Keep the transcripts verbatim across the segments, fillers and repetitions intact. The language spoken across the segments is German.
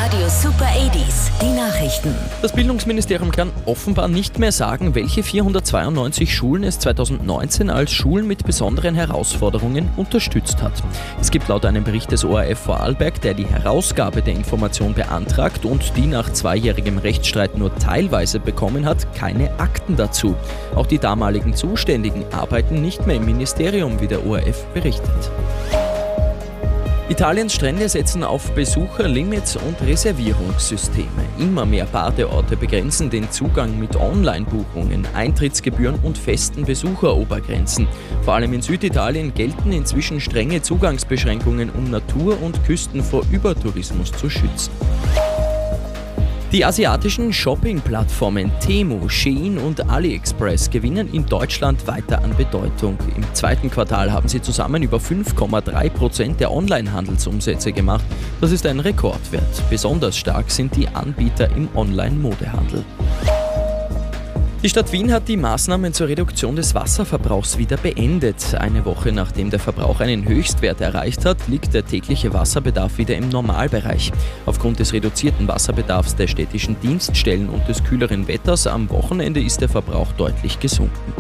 Radio Super achtziger, die Nachrichten. Das Bildungsministerium kann offenbar nicht mehr sagen, welche vierhundertzweiundneunzig Schulen es zweitausendneunzehn als Schulen mit besonderen Herausforderungen unterstützt hat. Es gibt laut einem Bericht des O R F Vorarlberg, der die Herausgabe der Information beantragt und die nach zweijährigem Rechtsstreit nur teilweise bekommen hat, keine Akten dazu. Auch die damaligen Zuständigen arbeiten nicht mehr im Ministerium, wie der O R F berichtet. Italiens Strände setzen auf Besucherlimits und Reservierungssysteme. Immer mehr Badeorte begrenzen den Zugang mit Online-Buchungen, Eintrittsgebühren und festen Besucherobergrenzen. Vor allem in Süditalien gelten inzwischen strenge Zugangsbeschränkungen, um Natur und Küsten vor Übertourismus zu schützen. Die asiatischen Shopping-Plattformen Temu, Shein und AliExpress gewinnen in Deutschland weiter an Bedeutung. Im zweiten Quartal haben sie zusammen über fünf Komma drei Prozent der Online-Handelsumsätze gemacht. Das ist ein Rekordwert. Besonders stark sind die Anbieter im Online-Modehandel. Die Stadt Wien hat die Maßnahmen zur Reduktion des Wasserverbrauchs wieder beendet. Eine Woche nachdem der Verbrauch einen Höchstwert erreicht hat, liegt der tägliche Wasserbedarf wieder im Normalbereich. Aufgrund des reduzierten Wasserbedarfs der städtischen Dienststellen und des kühleren Wetters am Wochenende ist der Verbrauch deutlich gesunken.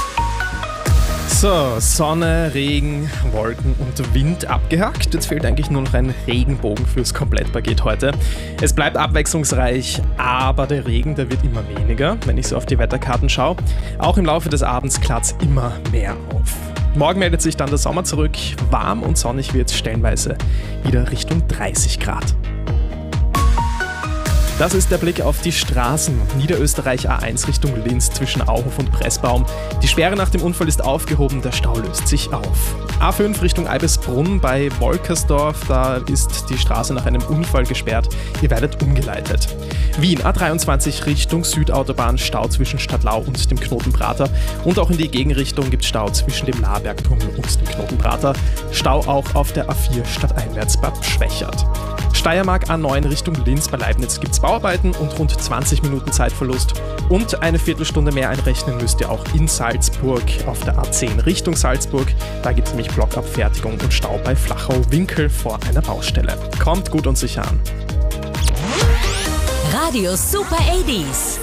So, Sonne, Regen, Wolken und Wind abgehakt. Jetzt fehlt eigentlich nur noch ein Regenbogen fürs Komplettpaket heute. Es bleibt abwechslungsreich, aber der Regen, der wird immer weniger, wenn ich so auf die Wetterkarten schaue. Auch im Laufe des Abends klart es immer mehr auf. Morgen meldet sich dann der Sommer zurück. Warm und sonnig wird es stellenweise wieder Richtung dreißig Grad. Das ist der Blick auf die Straßen. Niederösterreich A eins Richtung Linz zwischen Auhof und Pressbaum. Die Sperre nach dem Unfall ist aufgehoben, der Stau löst sich auf. A fünf Richtung Eibisbrunn bei Wolkersdorf, da ist die Straße nach einem Unfall gesperrt. Ihr werdet umgeleitet. Wien A dreiundzwanzig Richtung Südautobahn, Stau zwischen Stadtlau und dem Knotenprater. Und auch in die Gegenrichtung gibt es Stau zwischen dem Labergtunnel und dem Knotenprater. Stau auch auf der A vier stadteinwärts bei Schwächert. Steiermark A neun Richtung Linz bei Leibniz gibt es Bauarbeiten und rund zwanzig Minuten Zeitverlust. Und eine Viertelstunde mehr einrechnen müsst ihr auch in Salzburg auf der A zehn Richtung Salzburg. Da gibt es nämlich Blockabfertigung und Stau bei Flachau-Winkel vor einer Baustelle. Kommt gut und sicher an. Radio Super achtziger.